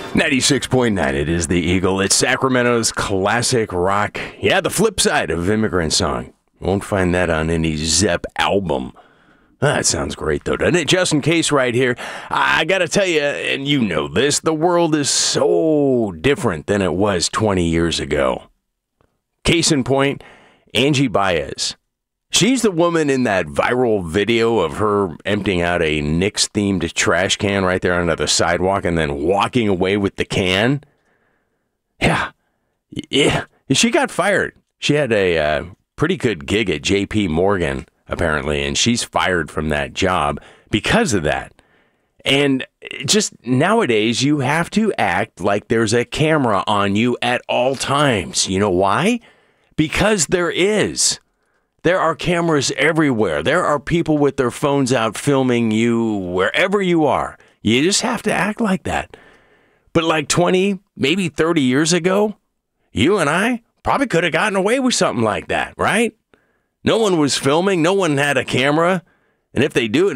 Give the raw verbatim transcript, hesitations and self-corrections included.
ninety-six point nine, it is the Eagle. It's Sacramento's classic rock. Yeah, the flip side of Immigrant Song. Won't find that on any Zepp album. That sounds great, though, doesn't it? Justin Case right here. I got to tell you, and you know this, the world is so different than it was twenty years ago. Case in point, Angie Baez. She's the woman in that viral video of her emptying out a Knicks-themed trash can right there onto the sidewalk and then walking away with the can. Yeah. Yeah. She got fired. She had a uh, pretty good gig at J P Morgan, apparently, and she's fired from that job because of that. And just nowadays, you have to act like there's a camera on you at all times. You know why? Because there is. There are cameras everywhere. There are people with their phones out filming you wherever you are. You just have to act like that. But like twenty, maybe thirty years ago, you and I probably could have gotten away with something like that, right? No one was filming. No one had a camera. And if they do it,